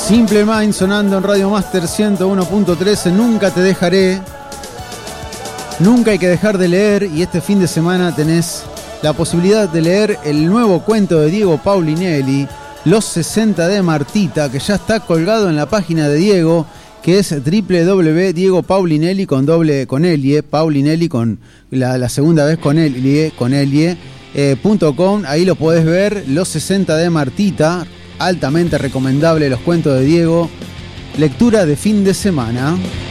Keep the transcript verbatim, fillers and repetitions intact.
Simple Mind sonando en Radio Master ciento uno punto trece. Nunca te dejaré. Nunca hay que dejar de leer. Y este fin de semana tenés la posibilidad de leer el nuevo cuento de Diego Paulinelli, Los sesenta de Martita, que ya está colgado en la página de Diego, que es doble u doble u doble u punto diego paulinelli con doble con Elie, Paulinelli con la, la segunda vez con Elie, con Elie, eh, punto com. Ahí lo podés ver, Los sesenta de Martita, altamente recomendable los cuentos de Diego, lectura de fin de semana.